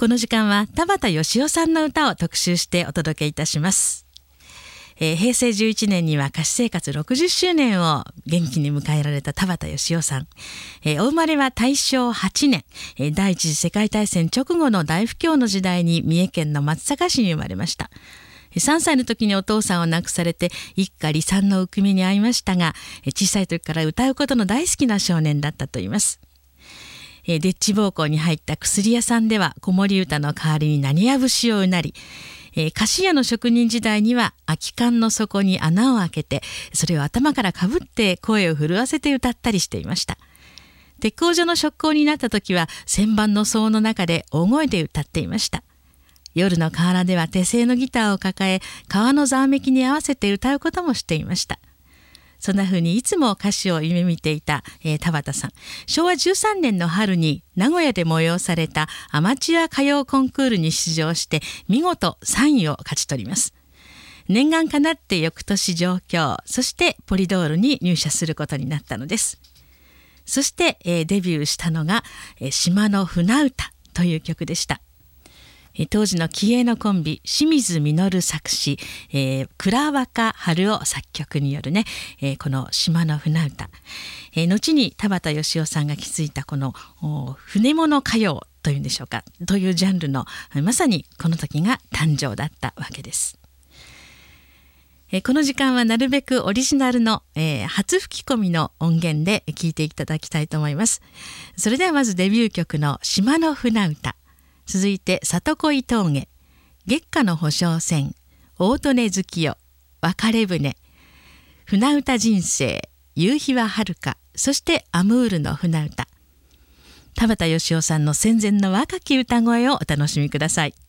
この時間は田畑義夫さんの歌を特集してお届けいたします。平成11年には歌手生活60周年を元気に迎えられた田畑義夫さん。お生まれは大正8年、第一次世界大戦直後の大不況の時代に三重県の松阪市に生まれました。3歳の時にお父さんを亡くされて一家離散の鬱目に遭いましたが、小さい時から歌うことの大好きな少年だったといいます。でっち奉公に入った薬屋さんでは子守歌の代わりに浪花節をうなり、菓子屋の職人時代には空き缶の底に穴を開けてそれを頭からかぶって声を震わせて歌ったりしていました。鉄工所の職工になった時は旋盤の騒の中で大声で歌っていました。夜の河原では手製のギターを抱え川のざわめきに合わせて歌うこともしていました。そんな風にいつも歌手を夢見ていた、田畑さん。昭和13年の春に名古屋で催されたアマチュア歌謡コンクールに出場して見事3位を勝ち取ります。念願かなって翌年上京、そしてポリドールに入社することになったのです。そして、デビューしたのが、島の船歌という曲でした。当時の気鋭のコンビ清水実作詞、倉若春夫作曲によるね、この島の船歌、後に田畑義夫さんが築いたこの船物歌謡というんでしょうかというジャンルのまさにこの時が誕生だったわけです。この時間はなるべくオリジナルの、初吹き込みの音源で聴いていただきたいと思います。それではまずデビュー曲の島の船歌、続いて里恋峠、月下の保証船、大利根月夜、別れ船、船歌人生、夕日は遥か、そしてアムールの船歌。田畑義夫さんの戦前の若き歌声をお楽しみください。